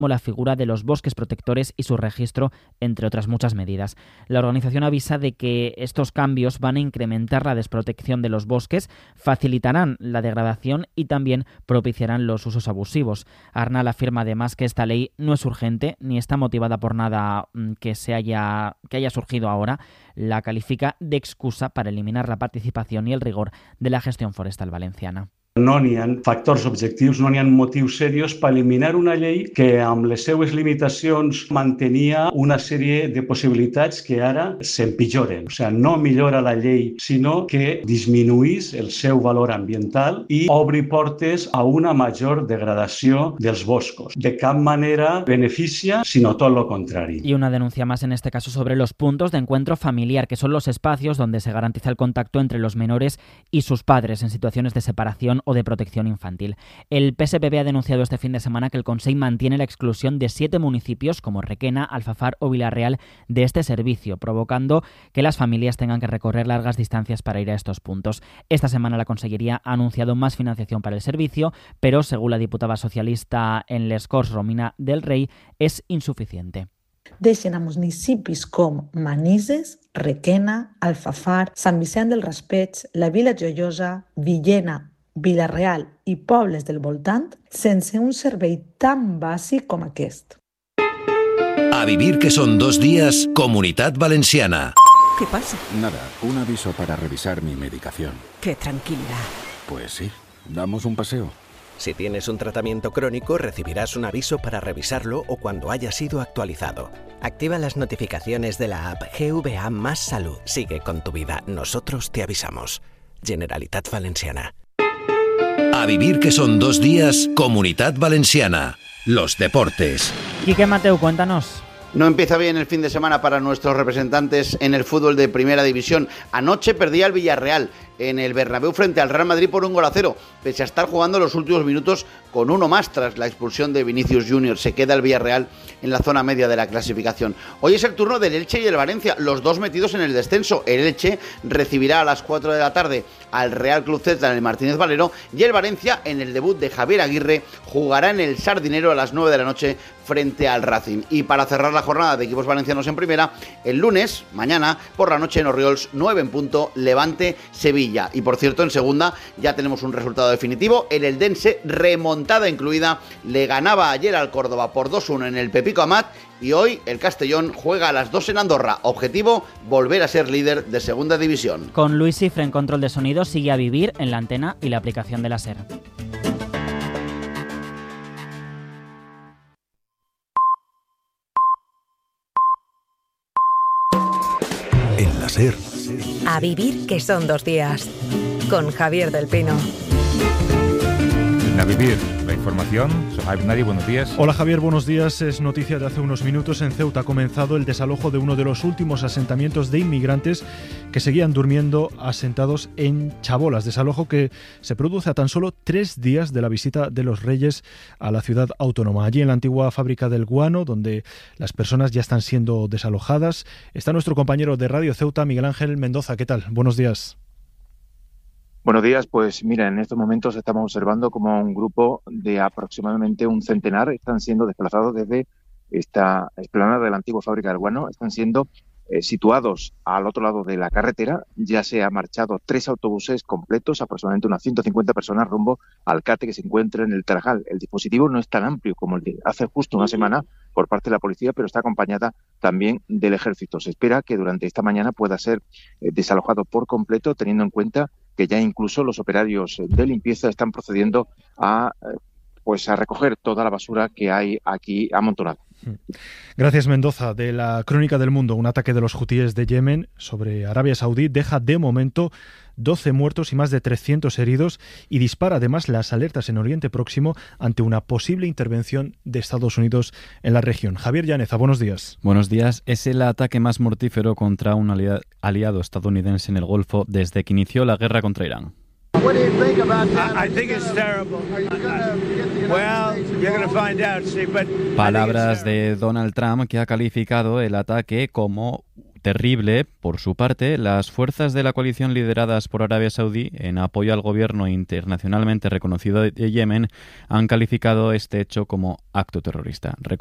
como la figura de los bosques protectores y su registro, entre otras muchas medidas. La organización avisa de que estos cambios van a incrementar la desprotección de los bosques, facilitarán la degradación y también propiciarán los usos abusivos. Arnal afirma además que esta ley no es urgente ni está motivada por nada que haya surgido ahora. La califica de excusa para eliminar la participación y el rigor de la gestión forestal valenciana. No n'hi ha factors objectius, no n'hi ha motius serios per eliminar una llei que amb les seues limitacions mantenia una sèrie de possibilitats que ara s'empitjoren. O sigui, no millora la llei, sinó que disminuís el seu valor ambiental i obri portes a una major degradació dels boscos. De cap manera beneficia, sinó tot lo contrari. Y una denuncia más en este caso sobre los puntos de encuentro familiar, que son los espacios donde se garantiza el contacto entre los menores y sus padres en situaciones de separación o de protección infantil. El PSPB ha denunciado este fin de semana que el Consell mantiene la exclusión de 7 municipios como Requena, Alfafar o Villarreal de este servicio, provocando que las familias tengan que recorrer largas distancias para ir a estos puntos. Esta semana la Consellería ha anunciado más financiación para el servicio, pero según la diputada socialista en Les Corts, Romina del Rey, es insuficiente. Deixen a municipis com Manises, Requena, Alfafar, Sant Vicent del Raspeig, la Vila Joiosa, Villena, Villarreal i pobles del voltant sense un servei tan bàsic com aquest. A vivir que son 2 días, Comunitat Valenciana. ¿Qué pasa? Nada, un aviso para revisar mi medicación. Qué tranquilidad. Pues sí, damos un paseo. Si tienes un tratamiento crónico, recibirás un aviso para revisarlo o cuando haya sido actualizado. Activa las notificaciones de la app GVA Más Salud. Sigue con tu vida. Nosotros te avisamos. Generalitat Valenciana. A vivir que son 2 días, Comunitat Valenciana. Los deportes. Quique Mateu, cuéntanos. No empieza bien el fin de semana para nuestros representantes en el fútbol de Primera División. Anoche perdía el Villarreal en el Bernabéu frente al Real Madrid por 1-0, pese a estar jugando los últimos minutos con uno más tras la expulsión de Vinicius Junior. Se queda el Villarreal en la zona media de la clasificación. Hoy es el turno del Elche y el Valencia, los dos metidos en el descenso. El Elche recibirá a las 4 de la tarde al Real Club Celta en el Martínez Valero y el Valencia, en el debut de Javier Aguirre, jugará en el Sardinero a las 9 de la noche frente al Racing. Y para cerrar la jornada de equipos valencianos en primera, el lunes, mañana, por la noche en Orriols, 9 en punto, Levante-Sevilla. Y por cierto, en segunda ya tenemos un resultado definitivo. El Eldense, remontada incluida, le ganaba ayer al Córdoba por 2-1 en el Pepico Amat. Y hoy el Castellón juega a las 2 en Andorra. Objetivo, volver a ser líder de segunda división. Con Luis Cifre en control de sonido, sigue A Vivir en la antena y la aplicación de la SER. En la SER. A vivir que son 2 días. Con Javier del Pino. A vivir, la información. Sohaib Nadi, buenos días. Hola Javier, buenos días. Es noticia de hace unos minutos. En Ceuta ha comenzado el desalojo de uno de los últimos asentamientos de inmigrantes que seguían durmiendo asentados en Chabolas. Desalojo que se produce a tan solo 3 días de la visita de los Reyes a la ciudad autónoma. Allí en la antigua fábrica del Guano, donde las personas ya están siendo desalojadas, está nuestro compañero de Radio Ceuta, Miguel Ángel Mendoza. ¿Qué tal? Buenos días. Buenos días, pues mira, en estos momentos estamos observando como un grupo de aproximadamente un centenar están siendo desplazados desde esta explanada de la antigua fábrica del Guano, están siendo situados al otro lado de la carretera. Ya se han marchado 3 autobuses completos, aproximadamente unas 150 personas rumbo al CATE que se encuentra en el Tarajal. El dispositivo no es tan amplio como el de hace justo una semana por parte de la policía, pero está acompañada también del ejército. Se espera que durante esta mañana pueda ser desalojado por completo, teniendo en cuenta que ya incluso los operarios de limpieza están procediendo a recoger toda la basura que hay aquí amontonada. Gracias, Mendoza. De la Crónica del Mundo, un ataque de los hutíes de Yemen sobre Arabia Saudí deja de momento 12 muertos y más de 300 heridos y dispara además las alertas en Oriente Próximo ante una posible intervención de Estados Unidos en la región. Javier Llaneza, buenos días. Buenos días. Es el ataque más mortífero contra un aliado estadounidense en el Golfo desde que inició la guerra contra Irán. What do you think about that? I think it's terrible. Well, you're going to find out, see, but... Palabras de Donald Trump, que ha calificado el ataque como terrible. Por su parte, las fuerzas de la coalición lideradas por Arabia Saudí, en apoyo al gobierno internacionalmente reconocido de Yemen, han calificado este hecho como acto terrorista.